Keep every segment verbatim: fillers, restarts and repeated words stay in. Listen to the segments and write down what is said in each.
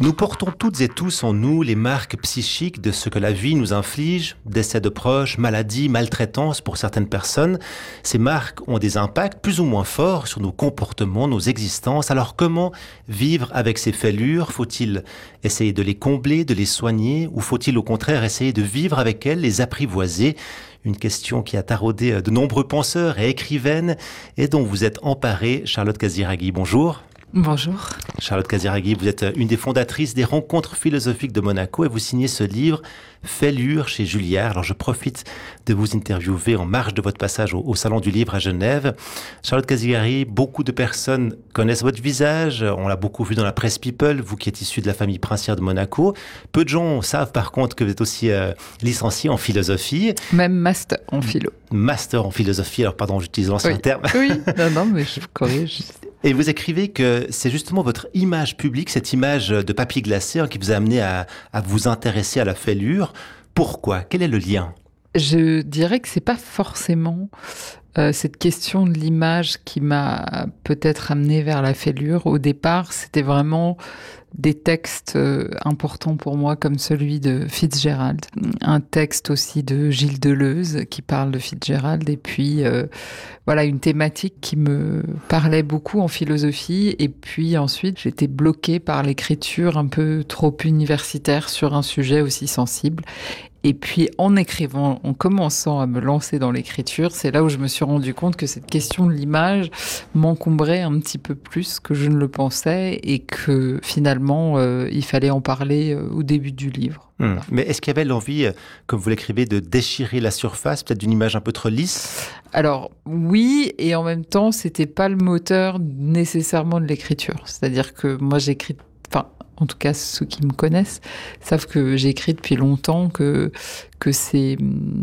Nous portons toutes et tous en nous les marques psychiques de ce que la vie nous inflige, décès de proches, maladies, maltraitance pour certaines personnes. Ces marques ont des impacts plus ou moins forts sur nos comportements, nos existences. Alors comment vivre avec ces fêlures ? Faut-il essayer de les combler, de les soigner, ou faut-il au contraire essayer de vivre avec elles, les apprivoiser ? Une question qui a taraudé de nombreux penseurs et écrivaines et dont vous êtes emparée, Charlotte Casiraghi. Bonjour. Bonjour. Charlotte Casiraghi, vous êtes une des fondatrices des Rencontres philosophiques de Monaco et vous signez ce livre Fêlures chez Julliard. Alors je profite de vous interviewer en marge de votre passage au, au Salon du Livre à Genève. Charlotte Casiraghi, beaucoup de personnes connaissent votre visage, on l'a beaucoup vu dans la presse People, vous qui êtes issue de la famille princière de Monaco. Peu de gens savent par contre que vous êtes aussi euh, licenciée en philosophie. Même master en philo. Master en philosophie, alors pardon, j'utilise l'ancien oui. terme. Oui, non, non, mais je corrige. Et vous écrivez que c'est justement votre image publique, cette image de papier glacé, hein, qui vous a amené à, à vous intéresser à la fêlure. Pourquoi ? Quel est le lien ? Je dirais que c'est pas forcément euh, cette question de l'image qui m'a peut-être amené vers la fêlure. Au départ, c'était vraiment des textes euh, importants pour moi, comme celui de Fitzgerald. Un texte aussi de Gilles Deleuze qui parle de Fitzgerald. Et puis, euh, voilà, une thématique qui me parlait beaucoup en philosophie. Et puis ensuite, j'étais bloquée par l'écriture un peu trop universitaire sur un sujet aussi sensible. Et puis, en écrivant, en commençant à me lancer dans l'écriture, c'est là où je me suis rendu compte que cette question de l'image m'encombrait un petit peu plus que je ne le pensais et que finalement, euh, il fallait en parler euh, au début du livre. Mmh. Voilà. Mais est-ce qu'il y avait l'envie, comme vous l'écrivez, de déchirer la surface, peut-être d'une image un peu trop lisse ? Alors, oui, et en même temps, c'était pas le moteur nécessairement de l'écriture. C'est-à-dire que moi, j'écris... Enfin, en tout cas ceux qui me connaissent, savent que j'écris depuis longtemps, que, que c'est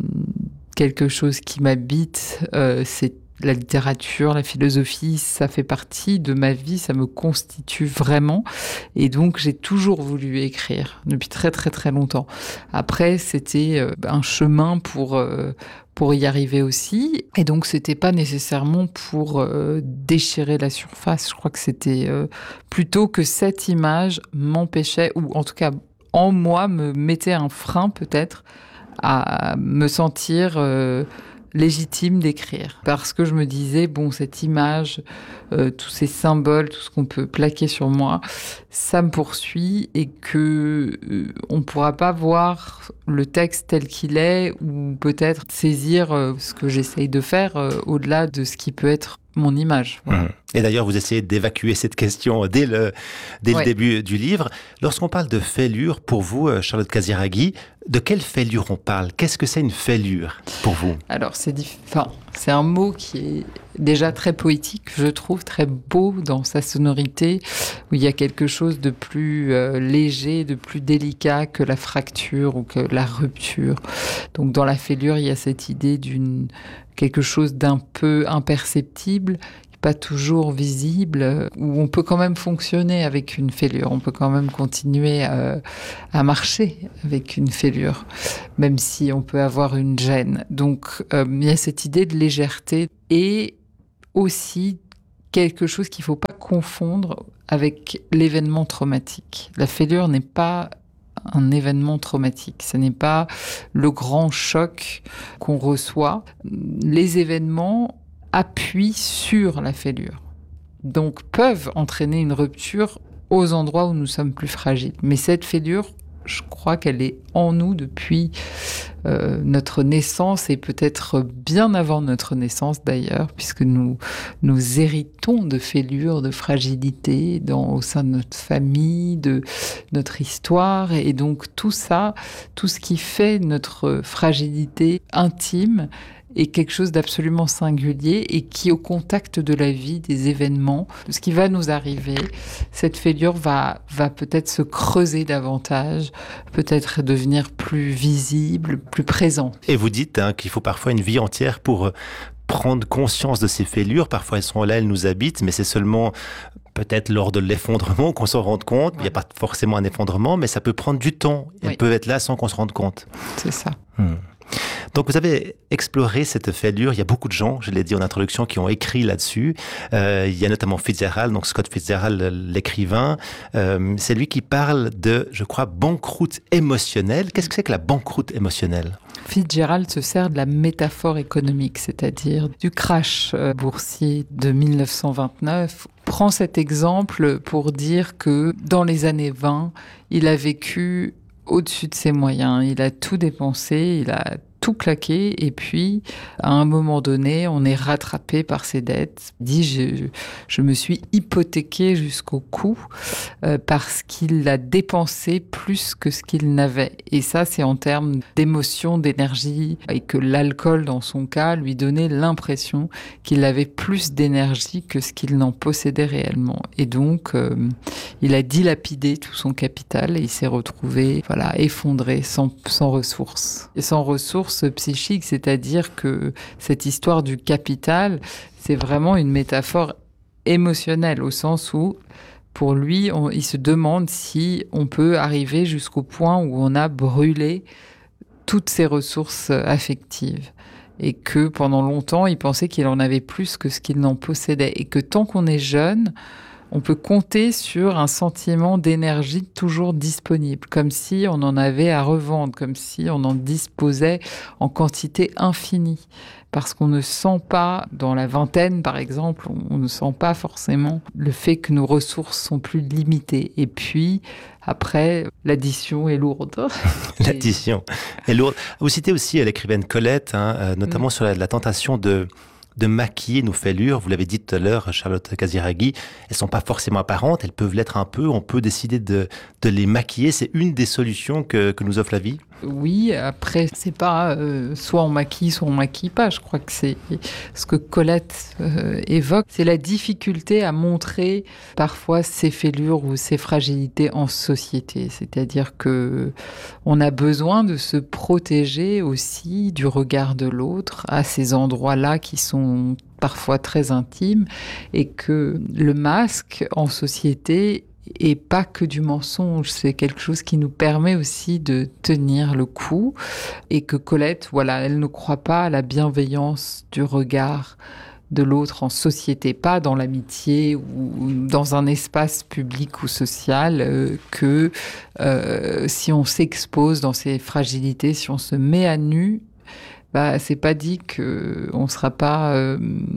quelque chose qui m'habite, euh, c'est la littérature, la philosophie, ça fait partie de ma vie, ça me constitue vraiment. Et donc, j'ai toujours voulu écrire, depuis très très très longtemps. Après, c'était euh, un chemin pour... Euh, pour y arriver aussi. Et donc, c'était pas nécessairement pour euh, déchirer la surface. Je crois que c'était euh, plutôt que cette image m'empêchait, ou en tout cas, en moi, me mettait un frein peut-être à me sentir euh, légitime d'écrire. Parce que je me disais, bon, cette image, euh, tous ces symboles, tout ce qu'on peut plaquer sur moi, ça me poursuit et que euh, on pourra pas voir le texte tel qu'il est ou peut-être saisir euh, ce que j'essaye de faire euh, au-delà de ce qui peut être mon image. Voilà. Mmh. Et d'ailleurs, vous essayez d'évacuer cette question dès le, dès ouais. le début du livre. Lorsqu'on parle de fêlure, pour vous, Charlotte Casiraghi, de quelle fêlure on parle ? Qu'est-ce que c'est une fêlure pour vous ? Alors, c'est, diff... enfin, c'est un mot qui est déjà très poétique, je trouve, très beau dans sa sonorité, où il y a quelque chose de plus euh, léger, de plus délicat que la fracture ou que la rupture. Donc, dans la fêlure, il y a cette idée d'une quelque chose d'un peu imperceptible, pas toujours visible, où on peut quand même fonctionner avec une fêlure, on peut quand même continuer à, à marcher avec une fêlure, même si on peut avoir une gêne. Donc, euh, il y a cette idée de légèreté et aussi quelque chose qu'il ne faut pas confondre avec l'événement traumatique. La fêlure n'est pas un événement traumatique. Ce n'est pas le grand choc qu'on reçoit. Les événements appuient sur la fêlure. Donc, peuvent entraîner une rupture aux endroits où nous sommes plus fragiles. Mais cette fêlure, je crois qu'elle est en nous depuis euh, notre naissance et peut-être bien avant notre naissance d'ailleurs, puisque nous, nous héritons de fêlures, de fragilité dans, au sein de notre famille, de notre histoire. Et donc tout ça, tout ce qui fait notre fragilité intime est quelque chose d'absolument singulier et qui, au contact de la vie, des événements, de ce qui va nous arriver, cette fêlure va, va peut-être se creuser davantage, peut-être devenir plus visible, plus présente. Et vous dites hein, qu'il faut parfois une vie entière pour prendre conscience de ces fêlures. Parfois, elles sont là, elles nous habitent, mais c'est seulement peut-être lors de l'effondrement qu'on s'en rende compte. Il n'y a pas forcément un effondrement, mais ça peut prendre du temps. Elles oui. peuvent être là sans qu'on se rende compte. C'est ça. Hmm. Donc vous avez exploré cette fêlure. Il y a beaucoup de gens, je l'ai dit en introduction, qui ont écrit là-dessus. Euh, il y a notamment Fitzgerald, donc Scott Fitzgerald, l'écrivain. Euh, c'est lui qui parle de, je crois, banqueroute émotionnelle. Qu'est-ce que c'est que la banqueroute émotionnelle ? Fitzgerald se sert de la métaphore économique, c'est-à-dire du crash boursier de mille neuf cent vingt-neuf. Prend cet exemple pour dire que dans les années vingt, il a vécu au-dessus de ses moyens. Il a tout dépensé, il a tout claqué, et puis à un moment donné, on est rattrapé par ses dettes. Il dit, je, je me suis hypothéqué jusqu'au cou euh, parce qu'il a dépensé plus que ce qu'il n'avait. Et ça, c'est en termes d'émotion, d'énergie, et que l'alcool, dans son cas, lui donnait l'impression qu'il avait plus d'énergie que ce qu'il n'en possédait réellement. Et donc, euh, il a dilapidé tout son capital et il s'est retrouvé, voilà, effondré, sans, sans ressources. Et sans ressources psychique, c'est-à-dire que cette histoire du capital, c'est vraiment une métaphore émotionnelle, au sens où, pour lui, on, il se demande si on peut arriver jusqu'au point où on a brûlé toutes ses ressources affectives. Et que pendant longtemps, il pensait qu'il en avait plus que ce qu'il n'en possédait. Et que tant qu'on est jeune, on peut compter sur un sentiment d'énergie toujours disponible, comme si on en avait à revendre, comme si on en disposait en quantité infinie. Parce qu'on ne sent pas, dans la vingtaine par exemple, on ne sent pas forcément le fait que nos ressources sont plus limitées. Et puis, après, l'addition est lourde. L'addition est lourde. Vous citez aussi l'écrivaine Colette, hein, euh, notamment mmh. sur la, la tentation de... de maquiller nos fêlures. Vous l'avez dit tout à l'heure, Charlotte Casiraghi, elles sont pas forcément apparentes, elles peuvent l'être un peu, on peut décider de, de les maquiller. C'est une des solutions que, que nous offre la vie. Oui, après, c'est pas euh, soit on maquille, soit on maquille pas. Je crois que c'est ce que Colette euh, évoque. C'est la difficulté à montrer parfois ses fêlures ou ses fragilités en société. C'est-à-dire que on a besoin de se protéger aussi du regard de l'autre à ces endroits-là qui sont parfois très intimes, et que le masque en société et pas que du mensonge, c'est quelque chose qui nous permet aussi de tenir le coup, et que Colette, voilà, elle ne croit pas à la bienveillance du regard de l'autre en société, pas dans l'amitié ou dans un espace public ou social, euh, que euh, si on s'expose dans ses fragilités, si on se met à nu, bah, c'est pas dit qu'on ne sera pas euh,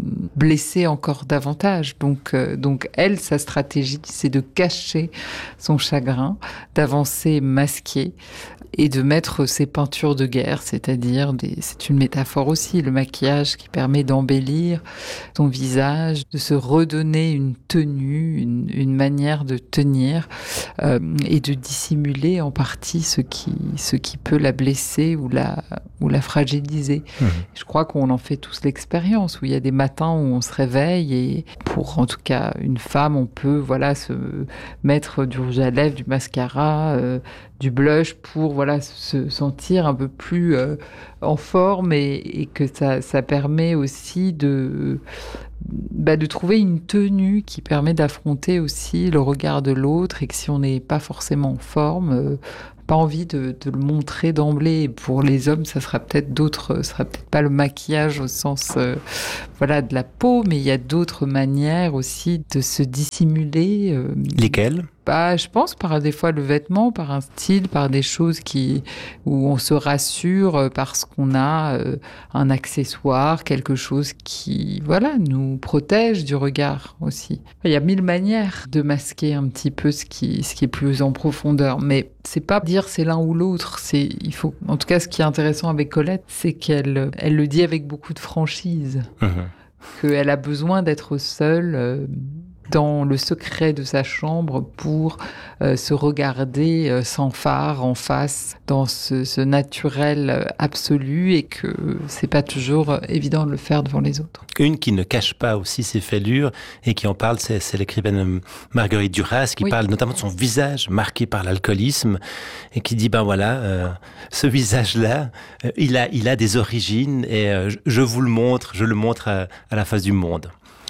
blessé encore davantage. Donc, euh, donc, elle, sa stratégie, c'est de cacher son chagrin, d'avancer masqué et de mettre ses peintures de guerre, c'est-à-dire, des, c'est une métaphore aussi, le maquillage qui permet d'embellir son visage, de se redonner une tenue, une, une manière de tenir euh, et de dissimuler en partie ce qui, ce qui peut la blesser ou la, ou la fragiliser. Mmh. Je crois qu'on en fait tous l'expérience, où il y a des matins où on se réveille et pour, en tout cas, une femme, on peut, voilà, se mettre du rouge à lèvres, du mascara, euh, du blush pour, voilà, se sentir un peu plus euh, en forme, et, et que ça, ça permet aussi de, bah, de trouver une tenue qui permet d'affronter aussi le regard de l'autre, et que si on n'est pas forcément en forme, euh, pas envie de, de le montrer d'emblée. Pour les hommes, ça sera peut-être d'autres, ça sera peut-être pas le maquillage au sens euh, voilà, de la peau, mais il y a d'autres manières aussi de se dissimuler. Euh, Lesquelles ? Bah, je pense par des fois le vêtement, par un style, par des choses qui, où on se rassure parce qu'on a euh, un accessoire, quelque chose qui, voilà, nous protège du regard aussi. Il y a mille manières de masquer un petit peu ce qui, ce qui est plus en profondeur, mais c'est pas dire c'est l'un ou l'autre. C'est, il faut, en tout cas, ce qui est intéressant avec Colette, c'est qu'elle, elle le dit avec beaucoup de franchise, mmh. qu'elle a besoin d'être seule. Euh, dans le secret de sa chambre pour euh, se regarder euh, sans phare en face dans ce, ce naturel euh, absolu, et que c'est pas toujours euh, évident de le faire devant les autres. Une qui ne cache pas aussi ses fêlures et qui en parle, c'est, c'est l'écrivaine Marguerite Duras, qui oui. parle notamment de son visage marqué par l'alcoolisme et qui dit, ben voilà, euh, ce visage-là, euh, il a, il a des origines et euh, je vous le montre, je le montre à, à la face du monde.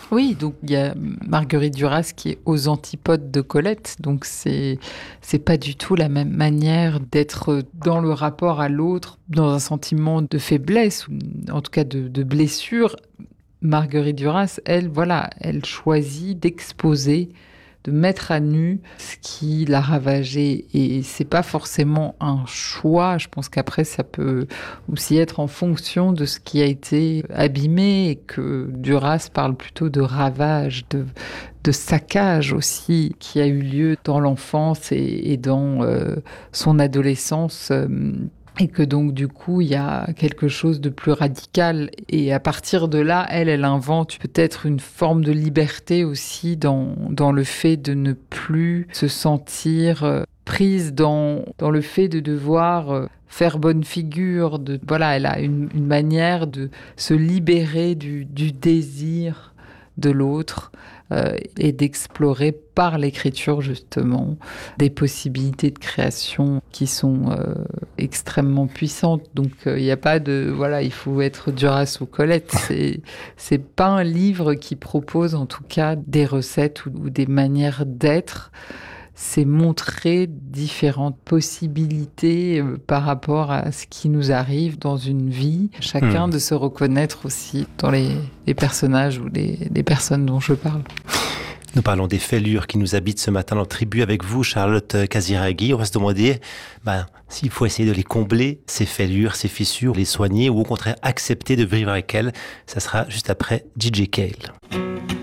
Oui, donc il y a Marguerite Duras qui est aux antipodes de Colette, donc c'est c'est pas du tout la même manière d'être dans le rapport à l'autre, dans un sentiment de faiblesse, ou en tout cas de, de blessure. Marguerite Duras, elle, voilà, elle choisit d'exposer, de mettre à nu ce qui l'a ravagé. Et c'est pas forcément un choix. Je pense qu'après, ça peut aussi être en fonction de ce qui a été abîmé et que Duras parle plutôt de ravage, de, de saccage aussi, qui a eu lieu dans l'enfance et, et dans euh, son adolescence. Euh, Et que donc, du coup, il y a quelque chose de plus radical. Et à partir de là, elle, elle invente peut-être une forme de liberté aussi dans, dans le fait de ne plus se sentir prise dans, dans le fait de devoir faire bonne figure. De, voilà, elle a une, une manière de se libérer du, du désir de l'autre. Euh, et d'explorer par l'écriture justement des possibilités de création qui sont euh, extrêmement puissantes. Donc il euh, n'y a pas de voilà, il faut être Duras ou Colette. C'est c'est pas un livre qui propose en tout cas des recettes ou, ou des manières d'être. C'est montrer différentes possibilités euh, par rapport à ce qui nous arrive dans une vie. Chacun mmh. de se reconnaître aussi dans les, les personnages ou les, les personnes dont je parle. Nous parlons des fêlures qui nous habitent ce matin dans Tribu avec vous, Charlotte Casiraghi. On va se demander ben, s'il faut essayer de les combler, ces fêlures, ces fissures, les soigner ou au contraire accepter de vivre avec elles. Ça sera juste après D J Cale.